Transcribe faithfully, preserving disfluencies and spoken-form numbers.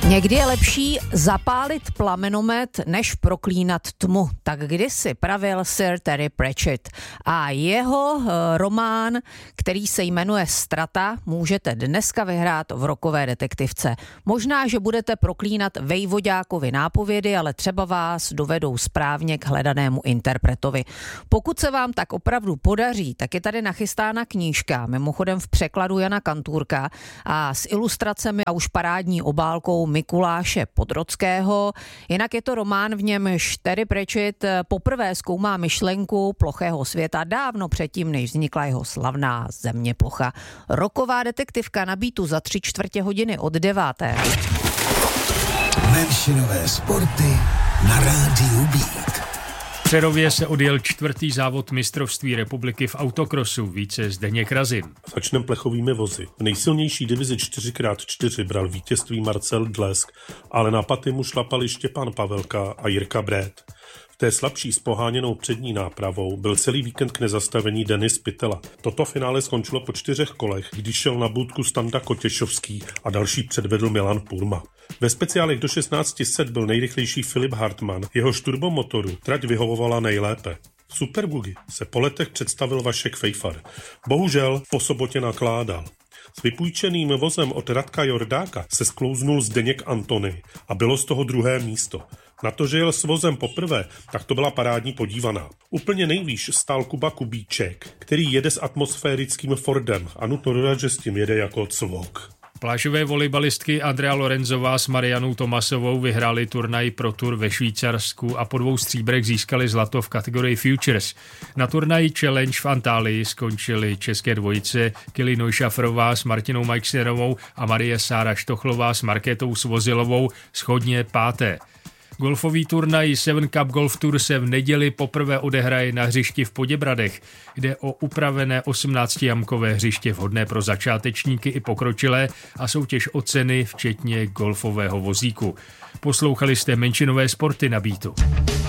Někdy je lepší zapálit plamenomet, než proklínat tmu. Tak kdysi pravil Sir Terry Pratchett. A jeho román, který se jmenuje Strata, můžete dneska vyhrát v Rokové detektivce. Možná, že budete proklínat Vejvoďákovi nápovědy, ale třeba vás dovedou správně k hledanému interpretovi. Pokud se vám tak opravdu podaří, tak je tady nachystána knížka, mimochodem v překladu Jana Kantůrka a s ilustracemi a už parádní obálkou Mikuláše Podrodského. Jinak je to román, v němž Terry Pratchett poprvé zkoumá myšlenku plochého světa dávno předtím, než vznikla jeho slavná země plocha. Roková detektivka na Beatu za tři čtvrtě hodiny od deváté. Menšinové sporty na rádiu Beat. V Přerově se odjel čtvrtý závod mistrovství republiky v autokrosu, více Zdeněk Razin. Začneme plechovými vozy. V nejsilnější divizi čtyři krát čtyři bral vítězství Marcel Dlesk, ale na paty mu šlapali Štěpán Pavelka a Jirka Brét. V té slabší s poháněnou přední nápravou byl celý víkend k nezastavení Denis Pytela. Toto finále skončilo po čtyřech kolech, když šel na budku Standa Kotěšovský a další předvedl Milan Purma. Ve speciálech do šestnácti set byl nejrychlejší Filip Hartmann, jehož turbomotoru trať vyhovovala nejlépe. V Superbuggy se po letech představil Vašek Fejfar. Bohužel po sobotě nakládal. S vypůjčeným vozem od Radka Jordáka se sklouznul Zdeněk Antony a bylo z toho druhé místo. Na to, že jel s vozem poprvé, tak to byla parádní podívaná. Úplně nejvýš stál Kuba Kubíček, který jede s atmosférickým Fordem a nutno dodat, že s tím jede jako cvok. Plážové volejbalistky Andrea Lorenzová s Marianou Tomasovou vyhráli turnaj Pro Tour ve Švýcarsku a po dvou stříbrech získali zlato v kategorii Futures. Na turnaji Challenge v Antálii skončily české dvojice Kili Neuschafferová s Martinou Majkserovou a Marie Sára Štochlová s Markétou Svozilovou shodně páté. Golfový turnaj Seven Cup Golf Tour se v neděli poprvé odehraje na hřišti v Poděbradech. Jde o upravené osmnáctijamkové hřiště vhodné pro začátečníky i pokročilé a soutěž o ceny, včetně golfového vozíku. Poslouchali jste Menšinové sporty na Beatu.